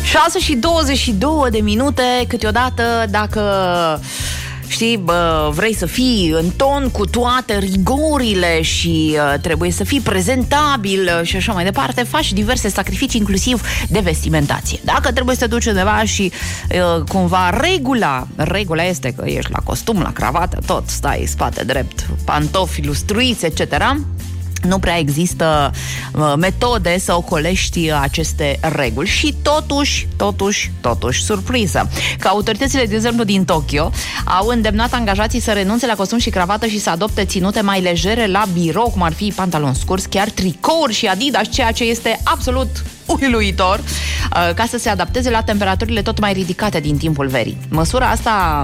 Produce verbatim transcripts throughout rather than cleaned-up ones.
șase și douăzeci și două de minute. Câteodată, dacă știi, bă, vrei să fii în ton cu toate rigorile și uh, trebuie să fii prezentabil și așa mai departe, faci diverse sacrificii, inclusiv de vestimentație. Dacă trebuie să te duci undeva și uh, cumva regula, regula este că ești la costum, la cravată, tot, stai spate drept, pantofi lustruiți, et cetera, nu prea există uh, metode să ocolești aceste reguli și totuși, totuși, totuși, surpriză, că autoritățile, de exemplu, din Tokyo au îndemnat angajații să renunțe la costum și cravată și să adopte ținute mai legere la birou, cum ar fi pantaloni scurți, chiar tricouri și Adidas, ceea ce este absolut uluitor, uh, ca să se adapteze la temperaturile tot mai ridicate din timpul verii. Măsura asta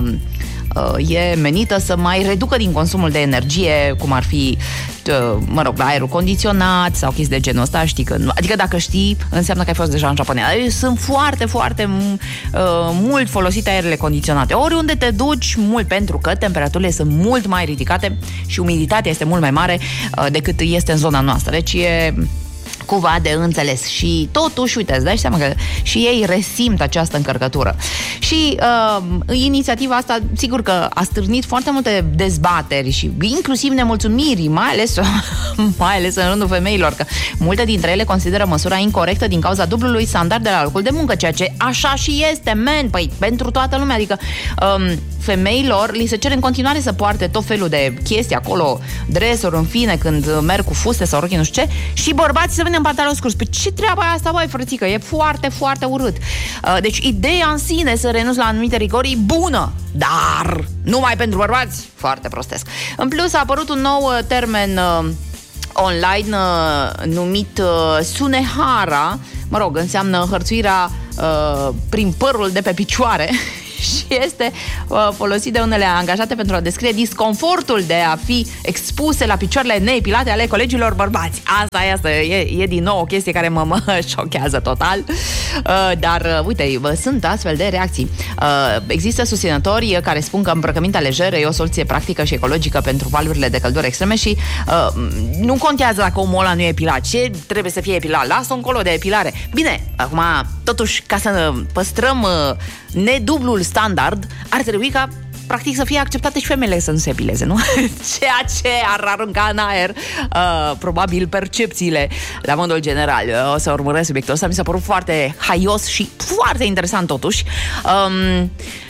e menită să mai reducă din consumul de energie, cum ar fi, mă rog, aerul condiționat sau chestii de genul ăsta, știi că, adică dacă știi, înseamnă că ai fost deja în Japonia. Sunt foarte, foarte uh, mult folosite aerele condiționate. Oriunde te duci, mult, pentru că temperaturile sunt mult mai ridicate și umiditatea este mult mai mare uh, decât este în zona noastră. Deci e cumva de înțeles. Și totuși, uite, îți dai seama că și ei resimt această încărcătură. Și uh, inițiativa asta, sigur că a stârnit foarte multe dezbateri și inclusiv nemulțumiri, mai ales, mai ales în rândul femeilor, că multe dintre ele consideră măsura incorectă din cauza dublului standard de la locul de muncă, ceea ce așa și este, man, păi, pentru toată lumea, adică um, femeilor li se cere în continuare să poarte tot felul de chestii acolo, dresuri, în fine, când merg cu fuste sau rochii, nu știu ce, și bărbații să vină în pantaloni scurți. Păi ce treaba e asta, băi, frățică? E foarte, foarte urât. Deci ideea în sine să renunți la anumite rigori e bună, dar numai pentru bărbați, foarte prostesc. În plus a apărut un nou termen uh, online uh, numit uh, Sunehara, mă rog, înseamnă hărțuirea uh, prin părul de pe picioare și este uh, folosit de unele angajate pentru a descrie disconfortul de a fi expuse la picioarele neepilate ale colegilor bărbați. Asta e, asta e, e din nou o chestie care mă, mă șochează total, uh, dar uh, uite, uh, sunt astfel de reacții. Uh, există susținători care spun că îmbrăcămintea lejeră e o soluție practică și ecologică pentru valurile de căldură extreme și uh, nu contează dacă omul ăla nu e epilat. Ce trebuie să fie epilat? Lasă-o încolo de epilare. Bine, acum, totuși, ca să păstrăm uh, nedublul standard, ar trebui ca practic să fie acceptate și femeile să nu se epileze, nu? Ceea ce ar arunca în aer uh, probabil percepțiile la modul general. O să urmăresc subiectul ăsta, mi s-a părut foarte haios și foarte interesant totuși. Um,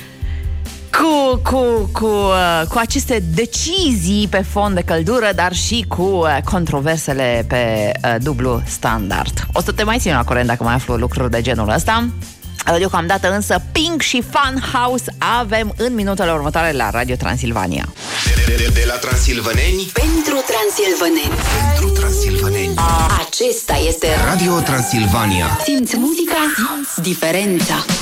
Cu, cu, cu, uh, cu aceste decizii pe fond de căldură, dar și cu uh, controversele pe uh, dublu standard. O să te mai țin la curent dacă mai aflu lucruri de genul ăsta. Deocamdată însă Pink și Fun House avem în minutele următoare la Radio Transilvania. De, de, de la transilvăneni pentru transilvăneni. Pentru transilvăneni. Acesta este Radio Transilvania. Simți muzica, simți diferența.